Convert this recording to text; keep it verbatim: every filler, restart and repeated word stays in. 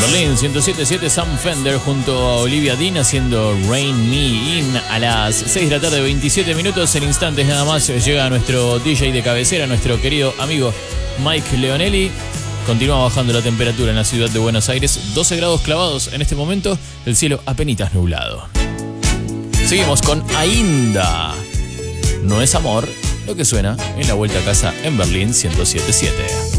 Berlín ciento siete punto siete, Sam Fender junto a Olivia Dean haciendo Rain Me In a las seis de la tarde, veintisiete minutos. En instantes nada más llega nuestro D J de cabecera, nuestro querido amigo Mike Leonelli. Continúa bajando la temperatura en la ciudad de Buenos Aires, doce grados clavados en este momento, el cielo apenitas nublado. Seguimos con Ainda. No es amor lo que suena en la vuelta a casa en Berlín ciento siete punto siete.